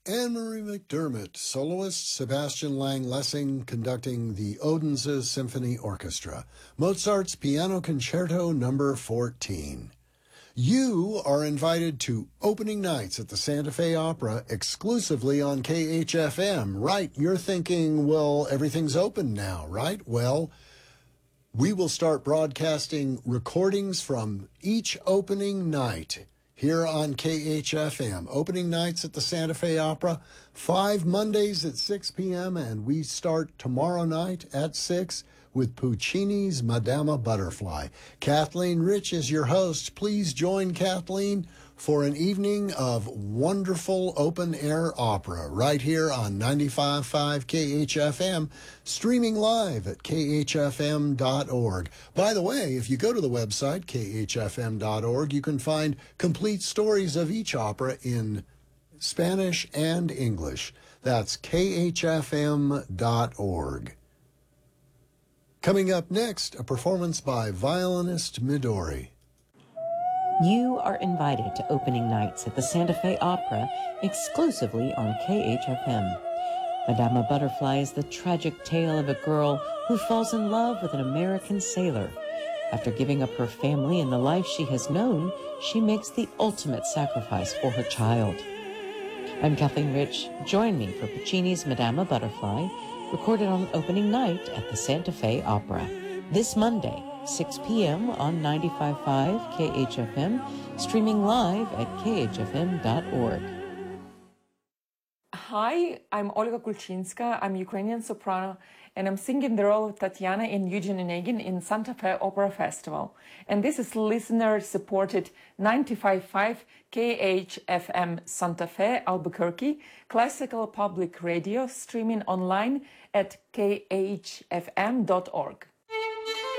Anne-Marie McDermott, soloist, Sebastian Lang Lessing conducting the Odense Symphony Orchestra, Mozart's Piano Concerto No. 14. You are invited to opening nights at the Santa Fe Opera exclusively on KHFM. Right, you're thinking, well, everything's open now, right? Well, we will start broadcasting recordings from each opening night here on KHFM. Opening nights at the Santa Fe Opera, 5 Mondays at 6 p.m., and we start tomorrow night at 6 with Puccini's Madama Butterfly. Kathleen Rich is your host. Please join Kathleen for an evening of wonderful open-air opera right here on 95.5 KHFM, streaming live at khfm.org. By the way, if you go to the website, khfm.org, you can find complete stories of each opera in Spanish and English. That's khfm.org. Coming up next, a performance by violinist Midori. You are invited to opening nights at the Santa Fe Opera exclusively on KHFM. Madama Butterfly is the tragic tale of a girl who falls in love with an American sailor. After giving up her family and the life she has known, she makes the ultimate sacrifice for her child. I'm Kathleen Rich. Join me for Puccini's Madama Butterfly, recorded on opening night at the Santa Fe Opera. This Monday, 6 p.m. on 95.5 KHFM, streaming live at khfm.org. Hi, I'm Olga Kulchinska. I'm Ukrainian soprano, and I'm singing the role of Tatiana in Eugene Onegin in Santa Fe Opera Festival. And this is listener-supported 95.5 KHFM Santa Fe, Albuquerque, classical public radio, streaming online at khfm.org.